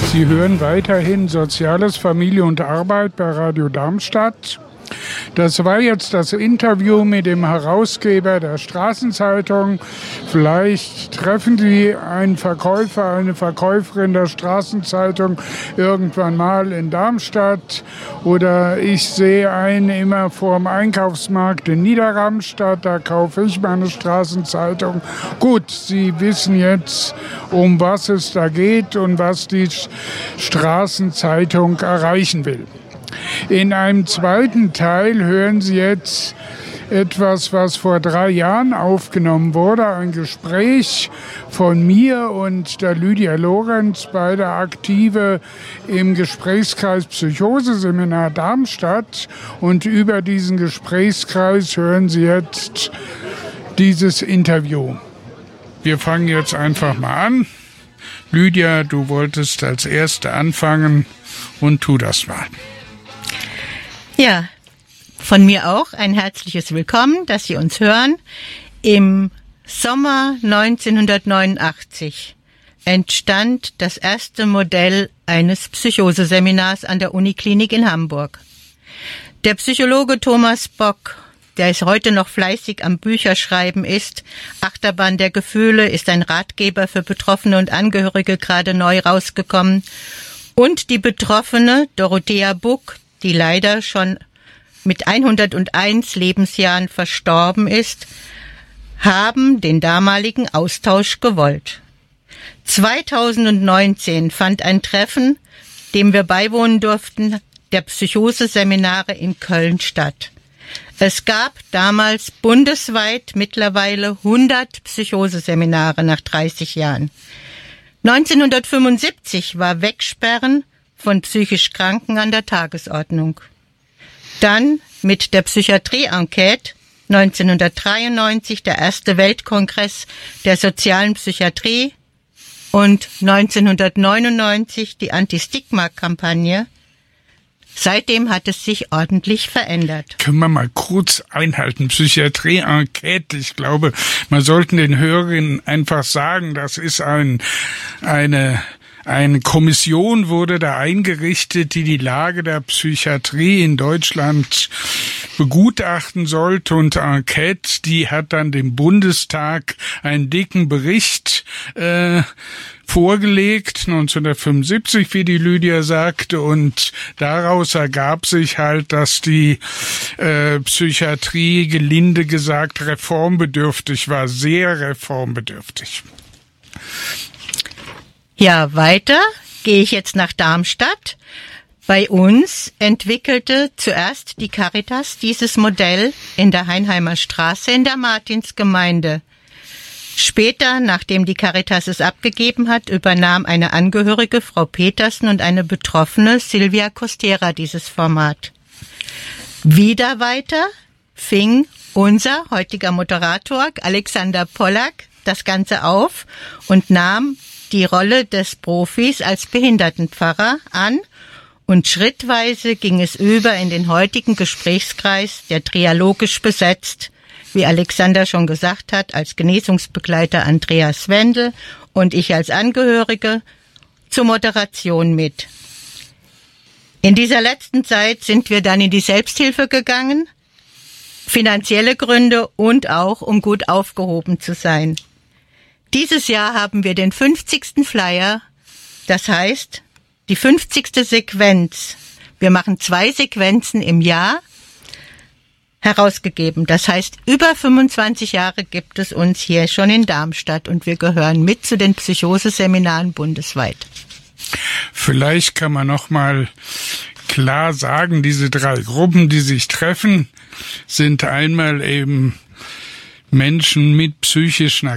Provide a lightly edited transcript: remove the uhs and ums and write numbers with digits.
Sie hören weiterhin Soziales, Familie und Arbeit bei Radio Darmstadt. Das war jetzt das Interview mit dem Herausgeber der Straßenzeitung. Vielleicht treffen Sie einen Verkäufer, eine Verkäuferin der Straßenzeitung irgendwann mal in Darmstadt. Oder ich sehe einen immer vor dem Einkaufsmarkt in Niederramstadt. Da kaufe ich meine Straßenzeitung. Gut, Sie wissen jetzt, um was es da geht und was die Straßenzeitung erreichen will. In einem zweiten Teil hören Sie jetzt etwas, was vor 3 Jahren aufgenommen wurde. Ein Gespräch von mir und der Lydia Lorenz, beide Aktive im Gesprächskreis Psychose-Seminar Darmstadt. Und über diesen Gesprächskreis hören Sie jetzt dieses Interview. Wir fangen jetzt einfach mal an. Lydia, du wolltest als Erste anfangen und tu das mal. Ja, von mir auch ein herzliches Willkommen, dass Sie uns hören. Im Sommer 1989 entstand das erste Modell eines Psychoseseminars an der Uniklinik in Hamburg. Der Psychologe Thomas Bock, der es heute noch fleißig am Bücherschreiben ist, Achterbahn der Gefühle, ist ein Ratgeber für Betroffene und Angehörige gerade neu rausgekommen. Und die Betroffene Dorothea Buck, die leider schon mit 101 Lebensjahren verstorben ist, haben den damaligen Austausch gewollt. 2019 fand ein Treffen, dem wir beiwohnen durften, der Psychoseseminare in Köln statt. Es gab damals bundesweit mittlerweile 100 Psychoseseminare nach 30 Jahren. 1975 war Wegsperren von psychisch Kranken an der Tagesordnung. Dann mit der Psychiatrie-Enquete 1993 der erste Weltkongress der sozialen Psychiatrie und 1999 die Anti-Stigma-Kampagne. Seitdem hat es sich ordentlich verändert. Können wir mal kurz einhalten? Psychiatrie-Enquete. Ich glaube, man sollten den Hörerinnen einfach sagen, das ist eine Kommission wurde da eingerichtet, die die Lage der Psychiatrie in Deutschland begutachten sollte. Und Enquete, die hat dann dem Bundestag einen dicken Bericht vorgelegt, 1975, wie die Lydia sagte. Und daraus ergab sich halt, dass die Psychiatrie, gelinde gesagt, reformbedürftig war, sehr reformbedürftig. Ja, weiter gehe ich jetzt nach Darmstadt. Bei uns entwickelte zuerst die Caritas dieses Modell in der Heinheimer Straße in der Martinsgemeinde. Später, nachdem die Caritas es abgegeben hat, übernahm eine Angehörige, Frau Petersen, und eine Betroffene, Silvia Costera, dieses Format. Wieder weiter fing unser heutiger Moderator, Alexander Pollack, das Ganze auf und nahm die Rolle des Profis als Behindertenpfarrer an, und schrittweise ging es über in den heutigen Gesprächskreis, der trialogisch besetzt, wie Alexander schon gesagt hat, als Genesungsbegleiter Andreas Wendel und ich als Angehörige zur Moderation mit. In dieser letzten Zeit sind wir dann in die Selbsthilfe gegangen, finanzielle Gründe und auch, um gut aufgehoben zu sein. Dieses Jahr haben wir den 50. Flyer, das heißt die 50. Sequenz. Wir machen 2 Sequenzen im Jahr herausgegeben. Das heißt, über 25 Jahre gibt es uns hier schon in Darmstadt und wir gehören mit zu den Psychoseseminaren bundesweit. Vielleicht kann man noch mal klar sagen, diese 3 Gruppen, die sich treffen, sind einmal eben Menschen mit psychischen